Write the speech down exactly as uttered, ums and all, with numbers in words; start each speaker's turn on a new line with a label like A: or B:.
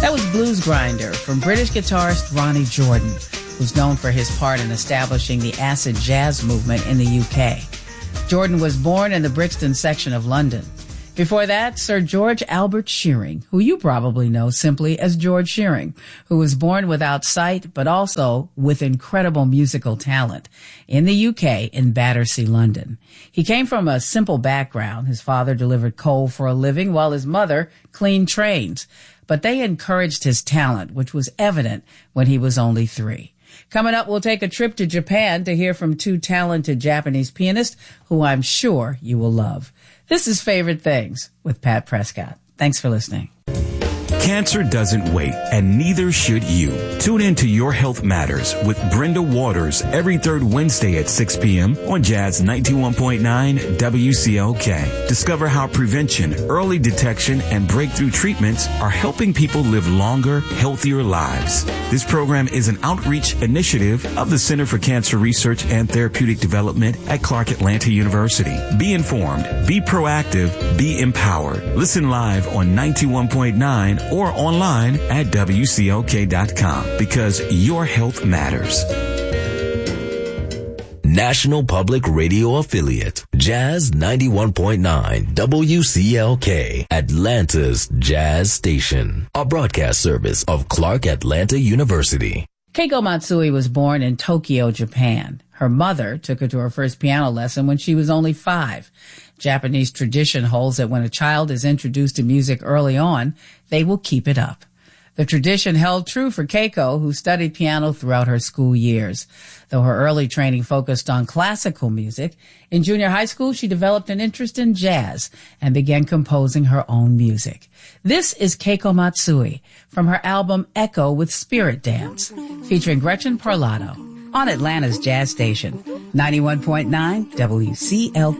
A: That was Blues Grinder from British guitarist Ronnie Jordan, who's known for his part in establishing the acid jazz movement in the U K. Jordan was born in the Brixton section of London. Before that, Sir George Albert Shearing, who you probably know simply as George Shearing, who was born without sight but also with incredible musical talent in the U K in Battersea, London. He came from a simple background. His father delivered coal for a living while his mother cleaned trains. But they encouraged his talent, which was evident when he was only three. Coming up, we'll take a trip to Japan to hear from two talented Japanese pianists who I'm sure you will love. This is Favorite Things with Pat Prescott. Thanks for listening.
B: Cancer doesn't wait, and neither should you. Tune in to Your Health Matters with Brenda Waters every third Wednesday at six p.m. on Jazz ninety-one point nine W C L K. Discover how prevention, early detection, and breakthrough treatments are helping people live longer, healthier lives. This program is an outreach initiative of the Center for Cancer Research and Therapeutic Development at Clark Atlanta University. Be informed, be proactive, be empowered. Listen live on ninety-one point nine or online at W C L K dot com, because your health matters.
C: National Public Radio affiliate, Jazz ninety-one point nine W C L K, Atlanta's Jazz Station, a broadcast service of Clark Atlanta University.
A: Keiko Matsui was born in Tokyo, Japan. Her mother took her to her first piano lesson when she was only five. Japanese tradition holds that when a child is introduced to music early on, they will keep it up. The tradition held true for Keiko, who studied piano throughout her school years. Though her early training focused on classical music, in junior high school she developed an interest in jazz and began composing her own music. This is Keiko Matsui from her album Echo with Spirit Dance, featuring Gretchen Parlato on Atlanta's Jazz Station, ninety-one point nine W C L K.